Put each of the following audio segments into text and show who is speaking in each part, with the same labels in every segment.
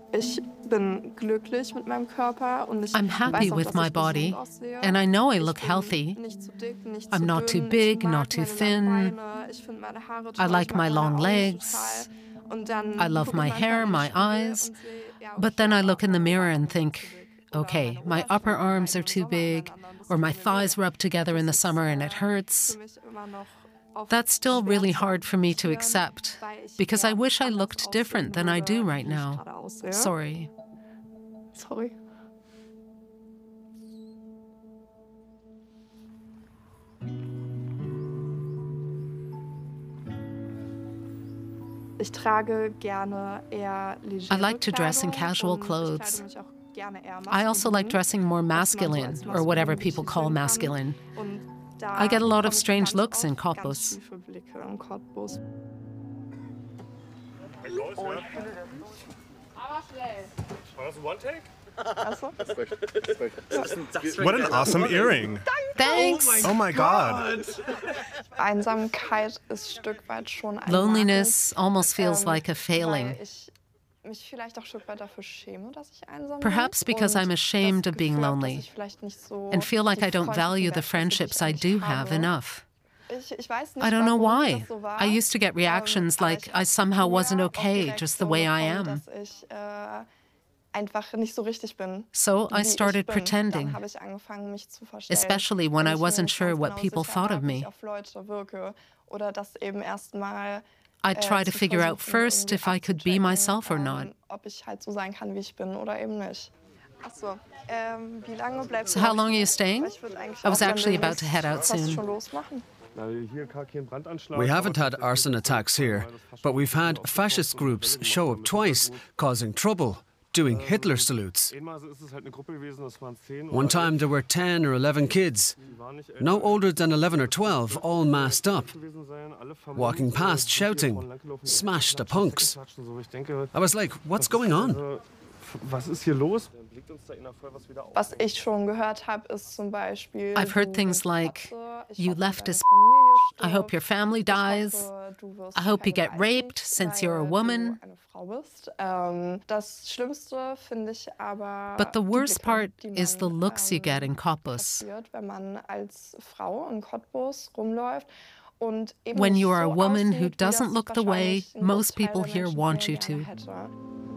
Speaker 1: Ich bin glücklich mit meinem Körper und ich
Speaker 2: I'm happy
Speaker 1: weiß auch,
Speaker 2: with
Speaker 1: dass
Speaker 2: my
Speaker 1: ich gesund
Speaker 2: body,
Speaker 1: aussehe.
Speaker 2: and I know I
Speaker 1: Ich
Speaker 2: look
Speaker 1: bin
Speaker 2: healthy.
Speaker 1: nicht zu dick, nicht
Speaker 2: I'm
Speaker 1: zu
Speaker 2: not too
Speaker 1: dünn.
Speaker 2: big,
Speaker 1: Ich mag
Speaker 2: not too
Speaker 1: meine langen
Speaker 2: thin.
Speaker 1: Beine. Ich finde meine Haare
Speaker 2: I
Speaker 1: toll. Ich
Speaker 2: like
Speaker 1: mag
Speaker 2: my
Speaker 1: meine
Speaker 2: long
Speaker 1: Augen
Speaker 2: legs.
Speaker 1: total. Und dann
Speaker 2: I love
Speaker 1: gucke ich
Speaker 2: my
Speaker 1: manchmal
Speaker 2: hair,
Speaker 1: in den
Speaker 2: my
Speaker 1: Spiegel
Speaker 2: eyes.
Speaker 1: und sehe, ja,
Speaker 2: But
Speaker 1: okay,
Speaker 2: then I
Speaker 1: aber
Speaker 2: look in the
Speaker 1: meine
Speaker 2: mirror and
Speaker 1: Oberarme sind
Speaker 2: think,
Speaker 1: zu dick. Oder
Speaker 2: okay,
Speaker 1: meine
Speaker 2: my upper arms
Speaker 1: Oberschenkelbeine
Speaker 2: are
Speaker 1: im
Speaker 2: too
Speaker 1: Sommer
Speaker 2: big,
Speaker 1: aneinander und das
Speaker 2: or
Speaker 1: tut
Speaker 2: my
Speaker 1: mir weh.
Speaker 2: thighs rub together in the
Speaker 1: Das ist
Speaker 2: summer and it
Speaker 1: für
Speaker 2: hurts.
Speaker 1: mich immer noch oft
Speaker 2: That's still
Speaker 1: schwer
Speaker 2: really
Speaker 1: zu
Speaker 2: hard for me to
Speaker 1: akzeptieren,
Speaker 2: accept,
Speaker 1: weil ich
Speaker 2: because I
Speaker 1: gern
Speaker 2: wish I
Speaker 1: anders
Speaker 2: looked different
Speaker 1: aussehen
Speaker 2: than I do
Speaker 1: würde,
Speaker 2: right
Speaker 1: wie ich
Speaker 2: now.
Speaker 1: gerade aussehe.
Speaker 2: Sorry.
Speaker 1: Sorry. Ich trage gerne eher
Speaker 2: I
Speaker 1: legere
Speaker 2: like to dress in
Speaker 1: Kleidung
Speaker 2: casual
Speaker 1: und ich
Speaker 2: clothes.
Speaker 1: kleide mich auch gerne eher
Speaker 2: I also like
Speaker 1: maskulin,
Speaker 2: dressing more
Speaker 1: was man so
Speaker 2: masculine,
Speaker 1: als
Speaker 2: or whatever
Speaker 1: maskulin
Speaker 2: people call
Speaker 1: betiteln kann.
Speaker 2: masculine.
Speaker 1: Und
Speaker 2: I
Speaker 1: da
Speaker 2: get a lot of
Speaker 1: bekomme ich
Speaker 2: strange
Speaker 1: ganz
Speaker 2: looks in
Speaker 1: oft ganz
Speaker 2: Cottbus.
Speaker 1: schiefe Blicke im Cottbus.
Speaker 3: What an awesome earring.
Speaker 2: Thanks!
Speaker 3: Oh my God.
Speaker 1: Einsamkeit ist ein Stück weit schon ein
Speaker 2: Loneliness
Speaker 1: Makel,
Speaker 2: almost feels like a failing.
Speaker 1: weil ich mich vielleicht auch ein Stück weit dafür schäme, dass ich einsam
Speaker 2: Perhaps
Speaker 1: bin.
Speaker 2: because
Speaker 1: Und
Speaker 2: I'm ashamed
Speaker 1: das
Speaker 2: of being
Speaker 1: Gefühl habe, dass
Speaker 2: lonely
Speaker 1: ich vielleicht nicht so
Speaker 2: and feel like
Speaker 1: die
Speaker 2: I don't value the
Speaker 1: Freundschaften wertschätze, die ich
Speaker 2: friendships I
Speaker 1: eigentlich
Speaker 2: do have
Speaker 1: habe.
Speaker 2: enough.
Speaker 1: Ich weiß nicht,
Speaker 2: I don't know
Speaker 1: warum
Speaker 2: why.
Speaker 1: das so war.
Speaker 2: I used to get reactions
Speaker 1: aber
Speaker 2: like
Speaker 1: ich
Speaker 2: I somehow
Speaker 1: habe
Speaker 2: wasn't
Speaker 1: früher
Speaker 2: okay
Speaker 1: auch direkt
Speaker 2: just the
Speaker 1: so
Speaker 2: way I
Speaker 1: bekommen,
Speaker 2: am.
Speaker 1: dass ich einfach nicht so richtig bin,
Speaker 2: So I
Speaker 1: wie ich
Speaker 2: started
Speaker 1: bin.
Speaker 2: pretending,
Speaker 1: Dann habe ich angefangen, mich zu verstellen,
Speaker 2: especially when
Speaker 1: weil
Speaker 2: I
Speaker 1: ich mir
Speaker 2: wasn't
Speaker 1: nicht
Speaker 2: sure
Speaker 1: ganz
Speaker 2: what
Speaker 1: genau
Speaker 2: people
Speaker 1: sicher
Speaker 2: thought
Speaker 1: war,
Speaker 2: of
Speaker 1: wie ich
Speaker 2: me.
Speaker 1: auf Leute wirke oder das eben erstmal
Speaker 2: I'd try to
Speaker 1: zu
Speaker 2: figure out
Speaker 1: versuchen,
Speaker 2: first
Speaker 1: irgendwie
Speaker 2: if I could be
Speaker 1: abzuchecken,
Speaker 2: myself or not.
Speaker 1: ob ich halt so sein kann, wie ich bin oder eben nicht. Ach so, wie lange bleibst
Speaker 2: So
Speaker 1: du
Speaker 2: how
Speaker 1: noch
Speaker 2: long are
Speaker 1: hier?
Speaker 2: you staying?
Speaker 1: Weil ich würde eigentlich
Speaker 2: I was
Speaker 1: auch dann
Speaker 2: actually about to
Speaker 1: demnächst
Speaker 2: head out
Speaker 1: fast
Speaker 2: soon.
Speaker 1: schon losmachen.
Speaker 4: We haven't had arson attacks here, but we've had fascist groups show up twice, causing trouble, doing Hitler salutes. One time there were 10 or 11 kids, no older than 11 or 12, all masked up, walking past shouting, "Smash the punks." I was like, what's going on?
Speaker 1: Was ich schon gehört habe, ist zum Beispiel
Speaker 2: I've heard
Speaker 1: so
Speaker 2: things like,
Speaker 1: Wortsätze, ich
Speaker 2: you
Speaker 1: hoffe,
Speaker 2: left
Speaker 1: deine
Speaker 2: us,
Speaker 1: Familie
Speaker 2: I hope your
Speaker 1: stirbt.
Speaker 2: family
Speaker 1: Ich
Speaker 2: dies,
Speaker 1: hoffe, du wirst
Speaker 2: I hope you get
Speaker 1: vergewaltigt,
Speaker 2: raped since you're a
Speaker 1: weil
Speaker 2: woman.
Speaker 1: du eine Frau bist. Das Schlimmste finde ich aber
Speaker 2: But the
Speaker 1: die
Speaker 2: worst
Speaker 1: Blicke,
Speaker 2: part
Speaker 1: die
Speaker 2: is the
Speaker 1: man
Speaker 2: looks you get in Cottbus.
Speaker 1: kassiert, wenn man als Frau in Cottbus rumläuft und eben
Speaker 2: When
Speaker 1: nicht
Speaker 2: you are a
Speaker 1: so
Speaker 2: woman who
Speaker 1: aussieht, wie das
Speaker 2: doesn't look the way
Speaker 1: wahrscheinlich ein
Speaker 2: most
Speaker 1: Großteil
Speaker 2: people
Speaker 1: der
Speaker 2: here
Speaker 1: Menschen
Speaker 2: want
Speaker 1: hier
Speaker 2: you
Speaker 1: gerne
Speaker 2: to.
Speaker 1: hätte.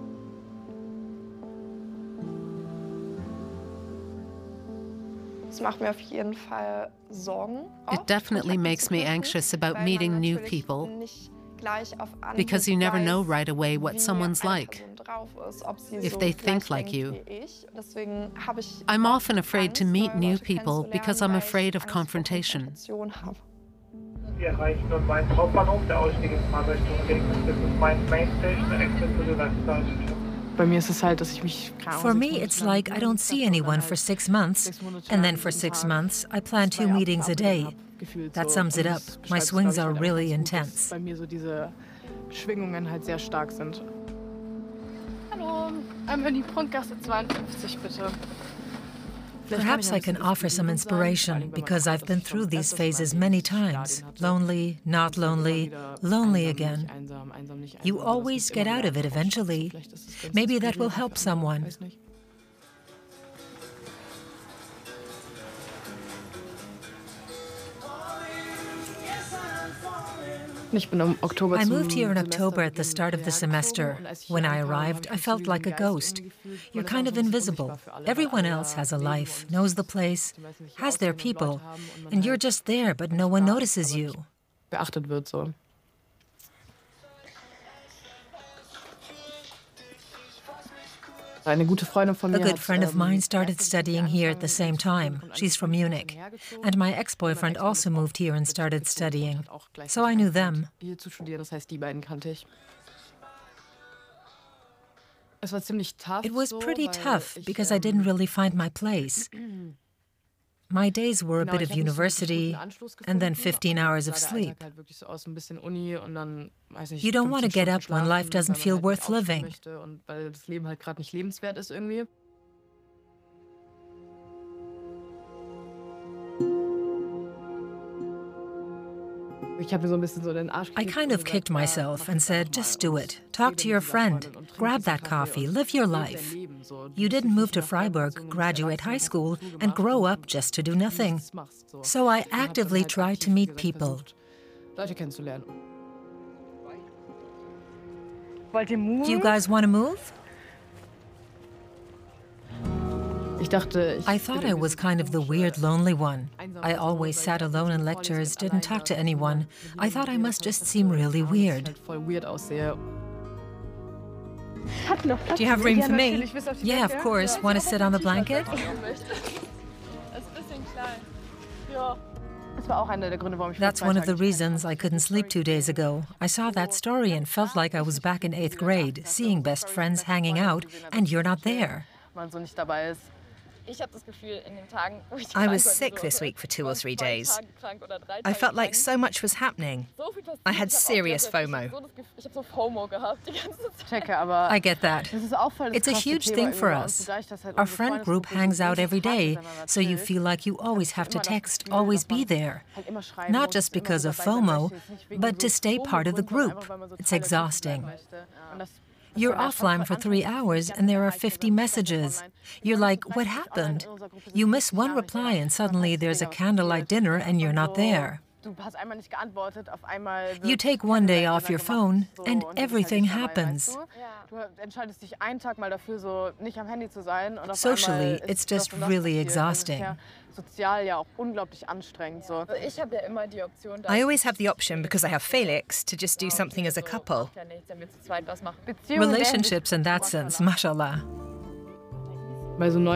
Speaker 1: Es macht mir auf jeden Fall Sorgen.
Speaker 2: It definitely makes me anxious about meeting new people, because you never know right away what someone's like, if they think like you. I'm often afraid to meet new people because I'm afraid of confrontation.
Speaker 5: Wir erreichen nun Mainz Hauptbahnhof, der Ausstieg in Fahrtrichtung links. This is Mainz Main Station, exit to the left side.
Speaker 1: Bei mir ist es halt, dass ich mich
Speaker 6: For me, it's like I don't see anyone for 6 months, and then for 6 months, I plan 2 meetings a day. That sums it up. My swings are really intense.
Speaker 1: Bei mir so diese Schwingungen halt sehr stark sind. Hallo, einmal in die Prunkgasse 52 bitte.
Speaker 6: Perhaps I can offer some inspiration, because I've been through these phases many times. Lonely, not lonely, lonely again. You always get out of it eventually. Maybe that will help someone.
Speaker 1: I
Speaker 6: moved here in October at the start of the semester. When I arrived, I felt like a ghost. You're kind of invisible. Everyone else has a life, knows the place, has their people, and you're just there, but no one notices you.
Speaker 1: beachtet wird so. Eine gute Freundin von
Speaker 6: A
Speaker 1: mir
Speaker 6: good
Speaker 1: hat,
Speaker 6: friend of mine started studying here at the same time. She's from Munich. And my ex-boyfriend also moved here and started studying. So I knew them.
Speaker 1: hier zu studieren, das heißt, die beiden kannte ich. Es war ziemlich tough.
Speaker 6: It was
Speaker 1: so,
Speaker 6: pretty
Speaker 1: weil
Speaker 6: tough
Speaker 1: ich,
Speaker 6: because I didn't really find my place. My days were a
Speaker 1: genau,
Speaker 6: bit
Speaker 1: ich
Speaker 6: of
Speaker 1: hab nicht so richtig
Speaker 6: university
Speaker 1: guten Anschluss
Speaker 6: and then
Speaker 1: gefunden.
Speaker 6: 15 hours of
Speaker 1: Sah der
Speaker 6: sleep.
Speaker 1: Alltag halt wirklich so aus, ein bisschen Uni und dann, weiß nicht,
Speaker 6: You don't want to
Speaker 1: 15
Speaker 6: get up
Speaker 1: Stunden
Speaker 6: when life
Speaker 1: schlafen,
Speaker 6: doesn't
Speaker 1: weil man
Speaker 6: feel
Speaker 1: halt
Speaker 6: worth
Speaker 1: nicht aufstehen
Speaker 6: living.
Speaker 1: möchte und weil das Leben halt gerade nicht lebenswert ist irgendwie.
Speaker 6: I kind of kicked myself and said, just do it. Talk to your friend. Grab that coffee. Live your life. You didn't move to Freiburg, graduate high school, and grow up just to do nothing. So I actively tried to meet people. Do you guys want to move? I thought I was kind of the weird, lonely one. I always sat alone in lectures, didn't talk to anyone. I thought I must just seem really weird.
Speaker 7: Do you have room for me?
Speaker 6: Yeah, of course. Want to sit on the blanket? That's one of the reasons I couldn't sleep 2 days ago. I saw that story and felt like I was back in 8th grade, seeing best friends hanging out, and you're not there.
Speaker 7: I was sick this week for 2 or 3 days. I felt like so much was happening. I had serious FOMO.
Speaker 6: I get that. It's a huge thing for us. Our friend group hangs out every day, so you feel like you always have to text, always be there. Not just because of FOMO, but to stay part of the group. It's exhausting. You're offline for 3 hours and there are 50 messages. You're like, what happened? You miss one reply and suddenly there's a candlelight dinner and you're not there. You take one day off your phone and everything happens. Socially, it's just really exhausting.
Speaker 7: I always have the option, because I have Felix, to just do something as a couple.
Speaker 6: Relationships in that sense, mashallah.